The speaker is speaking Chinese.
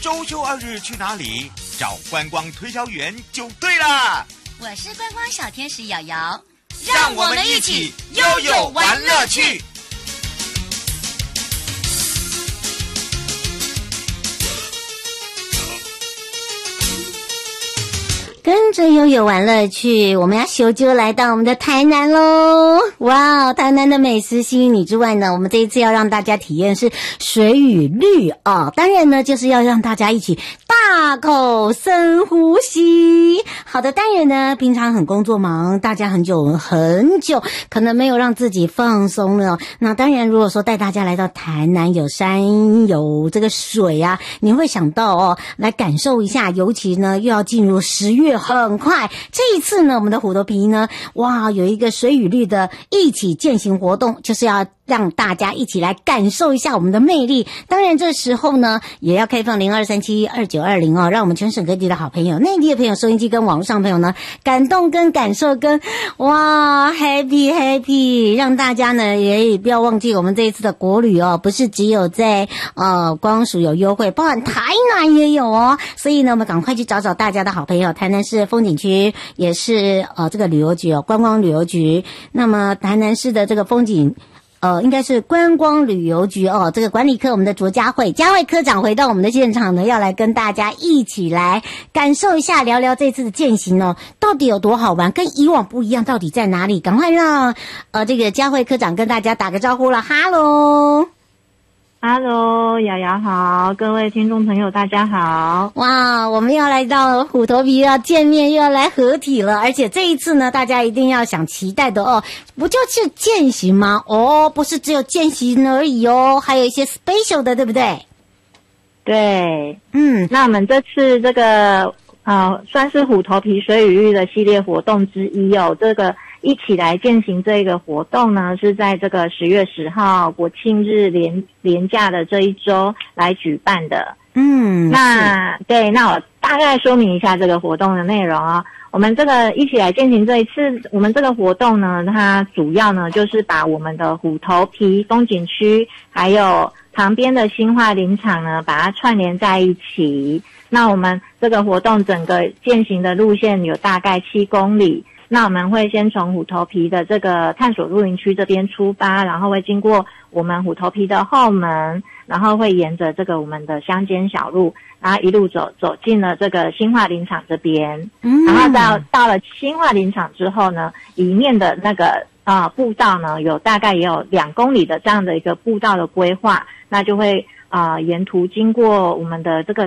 周休2日去哪里？找观光推销员就对了。 我是观光小天使瑶瑶， 让我们一起悠悠玩乐趣。 跟着悠悠玩乐趣，我们要修就来到我们的台南咯。哇，台南的美食吸引你之外呢，我们这一次要让大家体验是水与绿哦。当然呢，就是要让大家一起大口深呼吸。好的，当然呢，平常很工作忙，大家很久可能没有让自己放松了。那当然，如果说带大家来到台南，有山有这个水啊，你会想到哦，来感受一下。尤其呢，又要进入10月。很快，这一次呢，我们的虎头皮呢，哇，有一个水与绿的一起健行活动，就是要让大家一起来感受一下我们的魅力。当然，这时候呢，也要开放02372920哦，让我们全省各地的好朋友、内地的朋友、收音机跟网络上朋友呢，感动跟感受跟哇 happy， 让大家呢也不要忘记我们这一次的国旅哦，不是只有在观光署有优惠，包含台南也有哦。所以呢，我们赶快去找找大家的好朋友，台南市风景区也是这个旅游局哦，观光旅游局。那么台南市的这个风景。应该是观光旅游局哦，这个管理科我们的卓佳慧科长回到我们的现场呢，要来跟大家一起来感受一下，聊聊这次的健行哦，到底有多好玩，跟以往不一样，到底在哪里？赶快让这个佳慧科长跟大家打个招呼了，哈喽。 Hello， 瑶瑶好，各位听众朋友大家好。 哇，我们要来到虎头皮要见面，又要来合体了，而且这一次呢，大家一定要想期待的哦，不就是健行吗？哦，不是只有健行而已哦，还有一些 special 的，对不对？ 对，那我们这次这个算是虎头皮水与绿的系列活动之一哦，这个一起来健行这个活动呢，是在这个10月10号国庆日连假的这一周来举办的。那我大概说明一下这个活动的内容啊。我们这个一起来健行这一次，我们这个活动呢，它主要呢就是把我们的虎头皮风景区还有旁边的新化林场呢，把它串联在一起。那我们这个活动整个健行的路线有大概7公里。那我们会先从虎头皮的这个探索露营区这边出发，然后会经过我们虎头皮的后门，然后会沿着这个我们的乡间小路，然后一路走进了这个新化林场这边。然后到了新化林场之后呢，里面的那个步道呢，大概也有2公里的这样的一个步道的规划，那就会沿途经过我们的这个